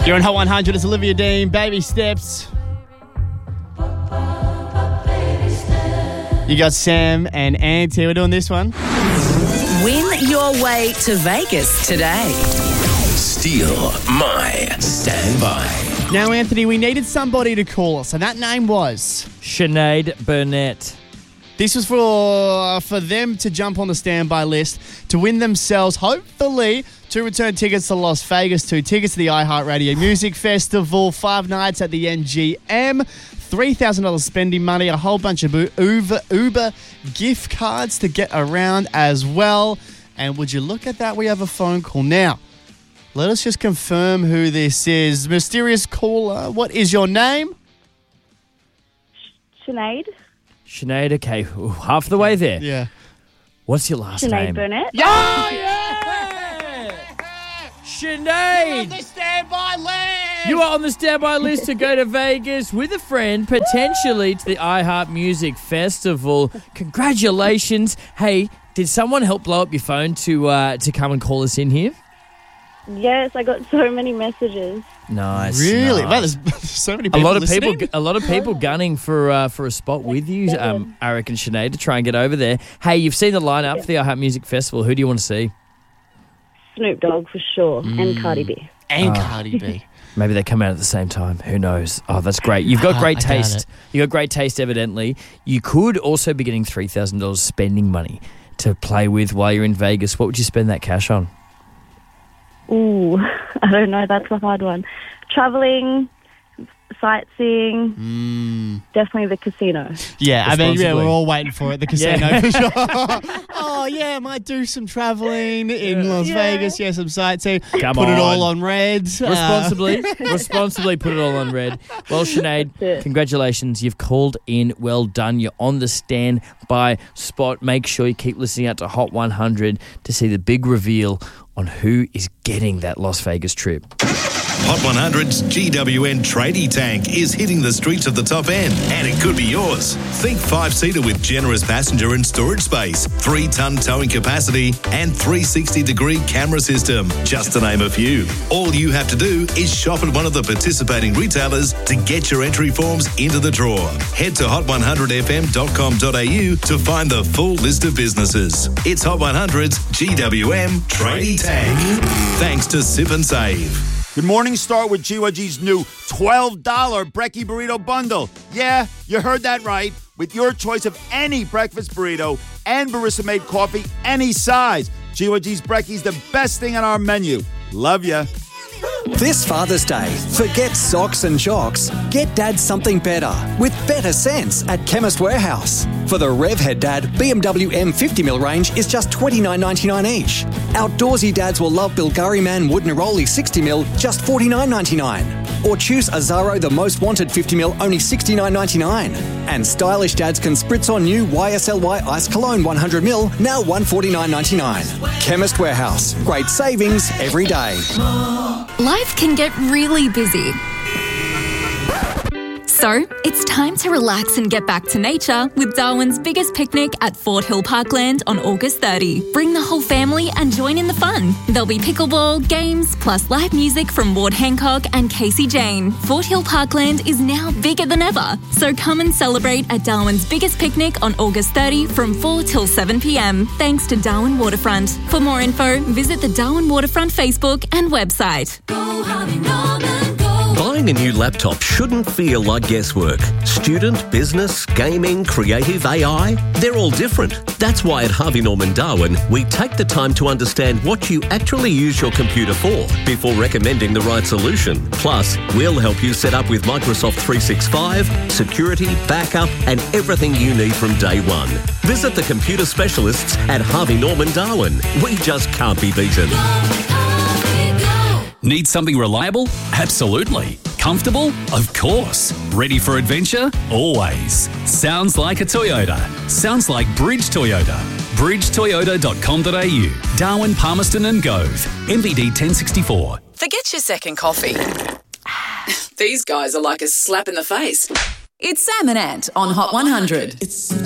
You're on Hot 100. It's Olivia Dean, Baby Steps. You got Sam and Ant here. We're doing this one. Win your way to Vegas today. Steal my standby. Now, Anthony, we needed somebody to call us, and that name was Sinead Burnett. This was for them to jump on the standby list to win themselves, hopefully, 2 return tickets to Las Vegas, 2 tickets to the iHeartRadio Music Festival, 5 nights at the MGM, $3,000 spending money, a whole bunch of Uber gift cards to get around as well. And would you look at that, we have a phone call now. Let us just confirm who this is. Mysterious caller, what is your name? Sinead. Sinead, okay, half the way there. Yeah. What's your last Sinead name? Burnett. Oh, yeah! Sinead! On the standby list! You are on the standby list to go to Vegas with a friend, potentially to the iHeart Music Festival. Congratulations. Hey, did someone help blow up your phone to come and call us in here? Yes, I got so many messages. Nice. Really? nice. Wow, there's so many A people lot of people gunning for a spot with you. I reckon, Sinead, to try and get over there. Hey, you've seen the lineup for the iHeart Music Festival. Who do you want to see? Snoop Dogg for sure, and Cardi B. And Cardi B. Maybe they come out at the same time. Who knows? Oh, that's great. You've got great I doubt taste. it. You've got great taste, evidently. You could also be getting $3,000 spending money to play with while you're in Vegas. What would you spend that cash on? Ooh, I don't know. That's a hard one. Traveling, sightseeing, definitely the casino. Yeah, I mean, yeah, Responsibly. we're all waiting for it. The casino for sure. Oh, yeah, might do some traveling in Las Vegas. Yeah, some sightseeing. Come Put it on. all on red. Responsibly put it all on red. Well, Sinead, congratulations. You've called in. Well done. You're on the standby spot. Make sure you keep listening out to Hot 100 to see the big reveal on who is getting that Las Vegas trip. Hot 100's GWN Tradie Tank is hitting the streets of the top end, and it could be yours. Think 5-seater with generous passenger and storage space, 3-ton towing capacity, and 360-degree camera system, just to name a few. All you have to do is shop at one of the participating retailers to get your entry forms into the draw. Head to hot100fm.com.au to find the full list of businesses. It's Hot 100's GWM Tradie Tank. Thanks to Sip and Save. Good morning. Start with GYG's new $12 Brekkie Burrito Bundle. Yeah, you heard that right. With your choice of any breakfast burrito and barista-made coffee, any size. GYG's Brekkie's the best thing on our menu. Love ya. This Father's Day, forget socks and jocks. Get Dad something better with better sense at Chemist Warehouse. For the Revhead Dad, BMW M50mm range is just $29.99 each. Outdoorsy dads will love Bulgari Man Wood Neroli 60mm, just $49.99. Or choose Azaro the Most Wanted 50mm, only $69.99. And stylish dads can spritz on new YSLY Ice Cologne 100ml, now $149.99. Chemist Warehouse, great savings every day. Life can get really busy. So, it's time to relax and get back to nature with Darwin's biggest picnic at Fort Hill Parkland on August 30. Bring the whole family and join in the fun. There'll be pickleball, games, plus live music from Ward Hancock and Casey Jane. Fort Hill Parkland is now bigger than ever, so come and celebrate at Darwin's biggest picnic on August 30 from 4 till 7 p.m. thanks to Darwin Waterfront. For more info, visit the Darwin Waterfront Facebook and website. Go Harvey Norman, go. Buying a new laptop shouldn't feel like guesswork. Student, business, gaming, creative, AI, they're all different. That's why at Harvey Norman Darwin, we take the time to understand what you actually use your computer for before recommending the right solution. Plus, we'll help you set up with Microsoft 365, security, backup, and everything you need from day one. Visit the computer specialists at Harvey Norman Darwin. We just can't be beaten. Need something reliable? Absolutely. Comfortable? Of course. Ready for adventure? Always. Sounds like a Toyota. Sounds like Bridge Toyota. bridgetoyota.com.au. Darwin, Palmerston and Gove. MVD 1064. Forget your second coffee. These guys are like a slap in the face. It's Sam and Ant on Hot 100.